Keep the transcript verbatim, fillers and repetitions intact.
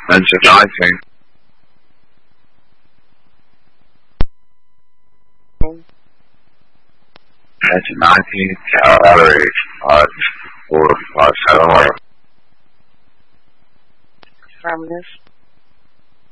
Mention nineteen. Mention nineteen, calorie, five, four, five, seven, Affirmative.